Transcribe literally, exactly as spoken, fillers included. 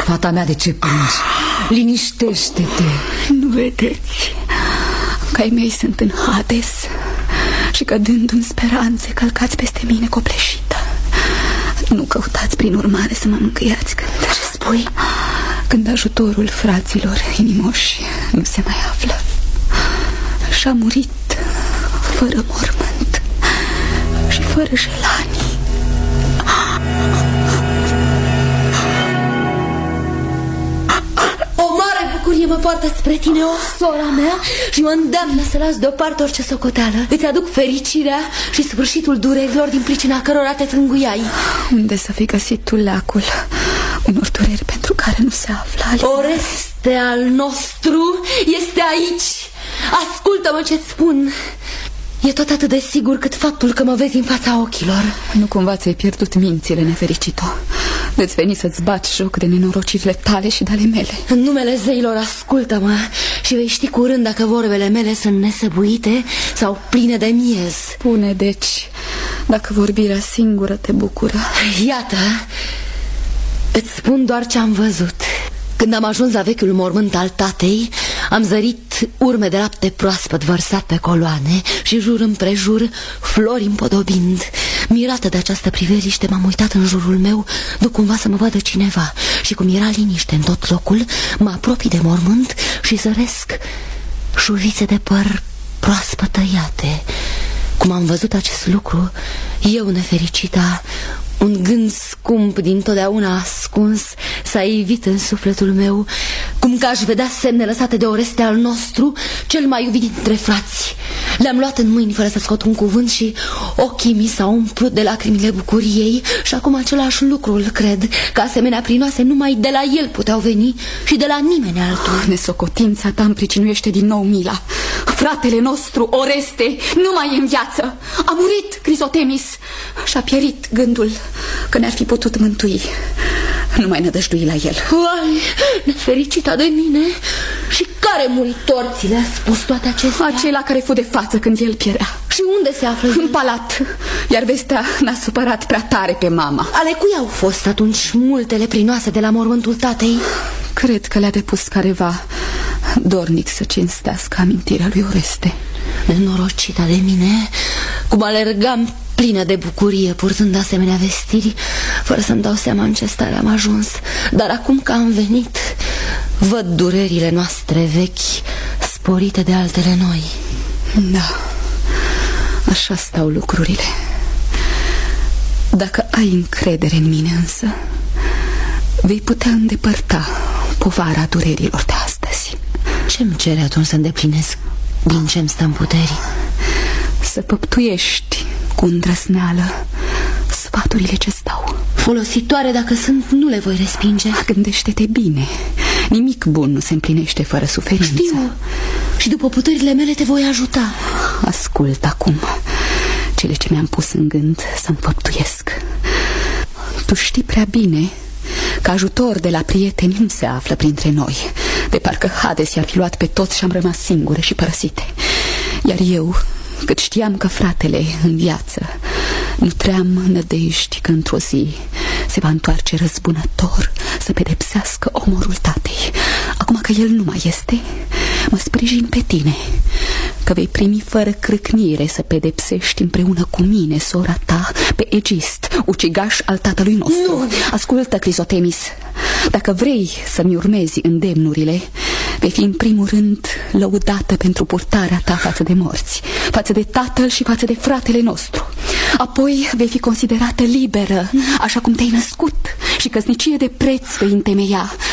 fata mea, de ce plângi? Liniștește-te. Nu vedeți că ai mei sunt în Hades și că dându-mi speranțe călcați peste mine copleșită. Nu căutați prin urmare să mă mângâiați când... Ce spui? Când ajutorul fraților inimoși nu se mai află. Și-a murit fără mormânt și fără jelanii. O mare bucurie mă poartă spre tine, o sora mea, și mă îndeamnă să las deoparte orice socoteală. Îți aduc fericirea și sfârșitul durerilor din pricina cărora te tânguiai. Unde să fi găsit tu leacul unor dureri pentru care nu se află alina? Oreste al nostru este aici. Ascultă-mă ce-ți spun. E tot atât de sigur cât faptul că mă vezi în fața ochilor. Nu cumva ți-ai pierdut mințile, nefericito? Veți veni să-ți bați joc de nenorocirile tale și de ale mele. În numele zeilor, ascultă-mă și vei ști curând dacă vorbele mele sunt nesăbuite sau pline de miez. Spune, deci, dacă vorbirea singură te bucură. Iată, îți spun doar ce am văzut. Când am ajuns la vechiul mormânt al tatei, am zărit urme de lapte proaspăt vărsat pe coloane și jur împrejur flori împodobind. Mirată de această priveliște, m-am uitat în jurul meu, duc cumva să mă vadă cineva. Și cum era liniște în tot locul, mă apropii de mormânt și zăresc șuvițe de păr proaspăt tăiate. Cum am văzut acest lucru, eu, nefericita, un gând scump dintotdeauna ascuns s-a ivit în sufletul meu, cum că aș vedea semne lăsate de Oreste al nostru, cel mai iubit dintre frați. Le-am luat în mâini fără să scot un cuvânt și ochii mi s-au umplut de lacrimile bucuriei. Și acum același lucru îl cred, că asemenea prinoase numai de la el puteau veni și de la nimeni altul. Nesocotința ta împricinuiește din nou mila. Fratele nostru, Oreste, nu mai e în viață. A murit Crisotemis și-a pierit gândul că ne-ar fi putut mântui. Nu mai nădăjdui la el. Uai, nefericita de mine. Și care muritor ți le-a spus toate acestea? Acela care fu de față când el pierea. Și unde se află? În palat. Iar vestea n-a supărat prea tare pe mama. Ale cui au fost atunci multele prinoase de la mormântul tatei? Cred că le-a depus careva dornic să cinstească amintirea lui Oreste. Nenorocita de mine, cum alergam plină de bucurie purtând asemenea vestiri, fără să-mi dau seama în ce stare am ajuns. Dar acum că am venit, văd durerile noastre vechi sporite de altele noi. Da, așa stau lucrurile. Dacă ai încredere în mine însă, vei putea îndepărta povara durerilor de astăzi. Ce-mi cere atunci să îndeplinesc din ce-mi stă în puteri? Să păptuiești cu îndrăsneală sfaturile ce stau. Folositoare dacă sunt, nu le voi respinge. Gândește-te bine. Nimic bun nu se împlinește fără suferință. Știu. Și după puterile mele te voi ajuta. Ascult acum cele ce mi-am pus în gând să împăptuiesc. Tu știi prea bine că ajutor de la prieteni nu se află printre noi, de parcă Hades i-ar fi luat pe toți și am rămas singure și părăsite. Iar eu, cât știam că fratele în viață, nu tream nădejdi că într-o zi se va întoarce răzbunător să pedepsească omorul tatei. Acum că el nu mai este, mă sprijin pe tine, că vei primi fără crâcnire să pedepsești împreună cu mine sora ta pe Egist, ucigaș al tatălui nostru. Nu. Ascultă, Crisotemis, dacă vrei să-mi urmezi îndemnurile, vei fi în primul rând lăudată pentru purtarea ta față de morți, față de tatăl și față de fratele nostru. Apoi vei fi considerată liberă, așa cum te-ai născut, și căsnicie de preț vei întemeia,